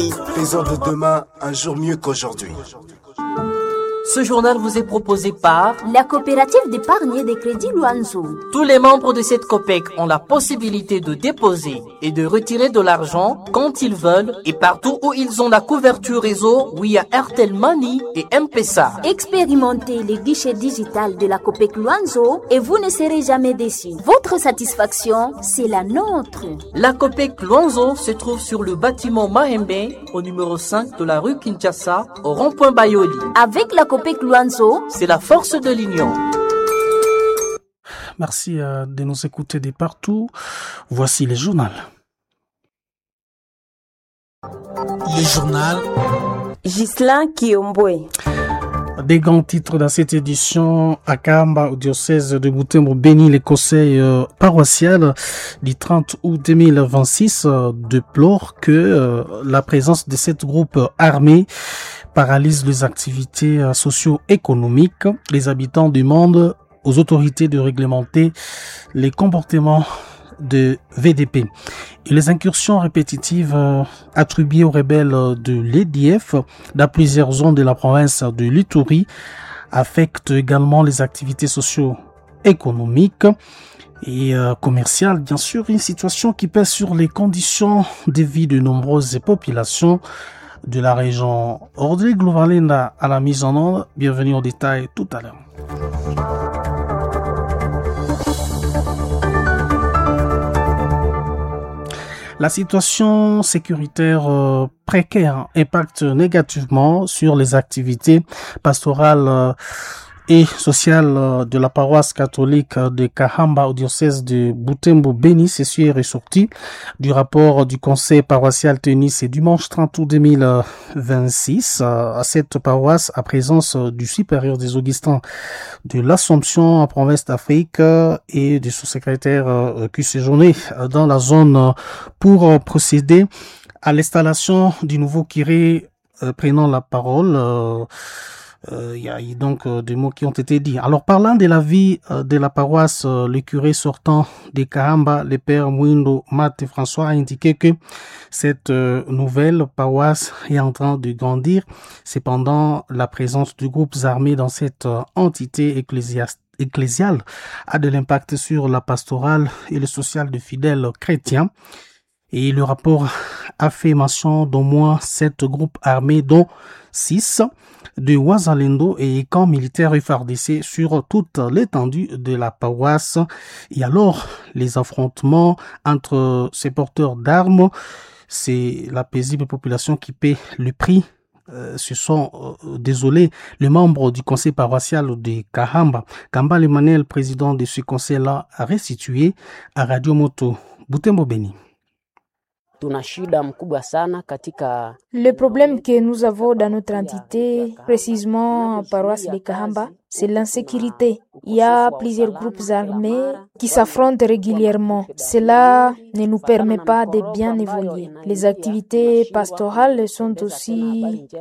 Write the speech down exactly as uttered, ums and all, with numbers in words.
Mani, faisons de demain un jour mieux qu'aujourd'hui. Ce journal vous est proposé par la coopérative d'épargne et de crédit Luanzo. Tous les membres de cette COPEC ont la possibilité de déposer et de retirer de l'argent quand ils veulent et partout où ils ont la couverture réseau via Airtel Money et M-Pesa. Expérimentez les guichets digitales de la COPEC Luanzo et vous ne serez jamais déçus. Votre satisfaction, c'est la nôtre. La COPEC Luanzo se trouve sur le bâtiment Mahembe au numéro cinq de la rue Kinshasa au rond-point Bayoli. Avec la COPEC Luanzo, c'est la force de l'union. Merci euh, de nous écouter de partout. Voici les journaux. Le journal Ghislain Kiombwe. Des grands titres dans cette édition à Kamba, au diocèse de Butembo, Béni, les conseils euh, paroissiaux du trente août deux mille vingt-six euh, déplorent que euh, la présence de cette groupe armé paralyse les activités euh, socio-économiques. Les habitants demandent aux autorités de réglementer les comportements de V D P. Et les incursions répétitives euh, attribuées aux rebelles de l'E D F dans plusieurs zones de la province de l'Ituri affectent également les activités socio-économiques et euh, commerciales. Bien sûr, une situation qui pèse sur les conditions de vie de nombreuses populations de la région. Rodrigue Louvalenda à la mise en ordre. Bienvenue au détail tout à l'heure. La situation sécuritaire euh, précaire impacte négativement sur les activités pastorales euh, et sociales euh, de la paroisse catholique de Kahamba au diocèse de Butembo Béni. Ceci est ressorti du rapport du conseil paroissial tenu ce dimanche trente août deux mille vingt-six euh, à cette paroisse à présence euh, du supérieur des Augustins de l'Assomption en province d'Afrique euh, et du sous-secrétaire euh, qui séjournait dans la zone euh, pour euh, procéder à l'installation du nouveau curé euh, prenant la parole. Euh, Il euh, y a donc euh, des mots qui ont été dits. Alors, parlant de la vie euh, de la paroisse, euh, le curé sortant de Kahamba, le père Mwindo Mate François, a indiqué que cette euh, nouvelle paroisse est en train de grandir. Cependant, la présence de groupes armés dans cette euh, entité ecclésiastique ecclésiale a de l'impact sur la pastorale et le social de fidèles chrétiens. Et le rapport a fait mention d'au moins sept groupes armés, dont six de Wazalendo et camps militaires F A R D C sur toute l'étendue de la paroisse. Et alors, les affrontements entre ces porteurs d'armes, c'est la paisible population qui paie le prix. Euh, ce sont, euh, désolés, les membres du conseil paroissial de Kahamba. Kamba Emmanuel, président de ce conseil-là, a restitué à Radio Moto Butembo Béni. Le problème que nous avons dans notre entité, précisément en paroisse de Kahamba, c'est l'insécurité. Il y a plusieurs groupes armés qui s'affrontent régulièrement. Cela ne nous permet pas de bien évoluer. Les activités pastorales sont aussi